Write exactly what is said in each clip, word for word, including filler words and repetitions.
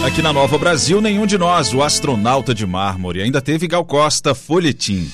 Aqui na Nova Brasil, nenhum de nós, o astronauta de mármore. Ainda teve Gal Costa, Folhetim.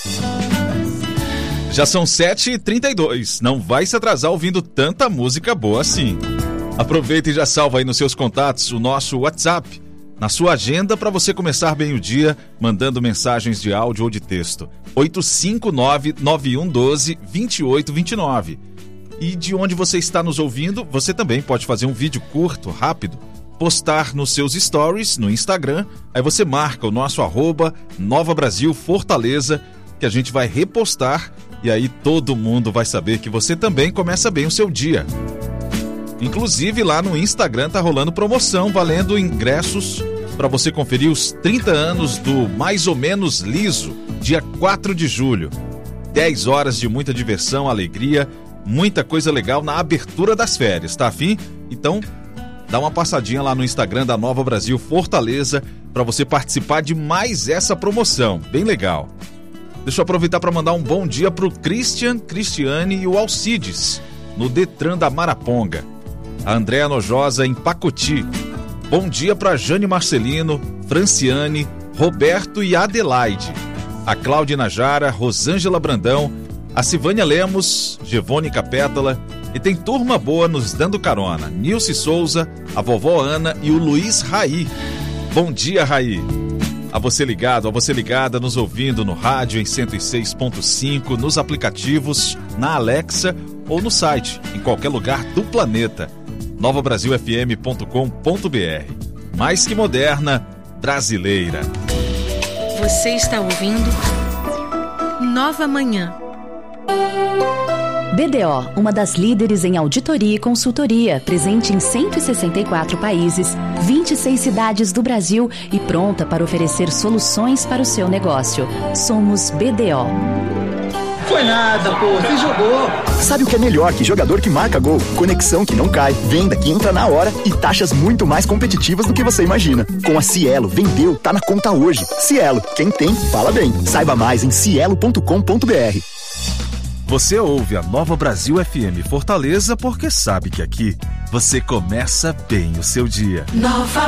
Já são sete e trinta e dois. Não vai se atrasar ouvindo tanta música boa assim. Aproveita e já salva aí nos seus contatos o nosso WhatsApp, na sua agenda, para você começar bem o dia, mandando mensagens de áudio ou de texto. oito cinco nove, nove um um dois, dois oito dois nove. E de onde você está nos ouvindo, você também pode fazer um vídeo curto, rápido, postar nos seus stories no Instagram, aí você marca o nosso arroba Nova Brasil Fortaleza, que a gente vai repostar, e aí todo mundo vai saber que você também começa bem o seu dia. Inclusive lá no Instagram tá rolando promoção, valendo ingressos para você conferir os trinta anos do Mais ou Menos Liso, dia quatro de julho. dez horas de muita diversão, alegria, muita coisa legal na abertura das férias, tá afim? Então, dá uma passadinha lá no Instagram da Nova Brasil Fortaleza para você participar de mais essa promoção, bem legal. Deixa eu aproveitar para mandar um bom dia pro Christian, Cristiane e o Alcides, no Detran da Maraponga. A Andréa Nojosa em Pacoti. Bom dia para Jane Marcelino, Franciane, Roberto e Adelaide. A Cláudia Najara, Rosângela Brandão, a Silvânia Lemos, Gevônica Pétala, e tem turma boa nos dando carona. Nilce Souza, a vovó Ana e o Luiz Raí. Bom dia, Raí. A você ligado, a você ligada, nos ouvindo no rádio em cento e seis ponto cinco, nos aplicativos, na Alexa ou no site, em qualquer lugar do planeta. nova brasil f m ponto com ponto b r. Mais que moderna, brasileira. Você está ouvindo Nova Manhã. B D O, uma das líderes em auditoria e consultoria, presente em cento e sessenta e quatro países, vinte e seis cidades do Brasil e pronta para oferecer soluções para o seu negócio. Somos B D O. Foi nada, pô, você jogou. Sabe o que é melhor que jogador que marca gol? Conexão que não cai, venda que entra na hora e taxas muito mais competitivas do que você imagina. Com a Cielo, vendeu, tá na conta hoje. Cielo, quem tem, fala bem. Saiba mais em cielo ponto com ponto b r. Você ouve a Nova Brasil F M Fortaleza porque sabe que aqui você começa bem o seu dia. Nova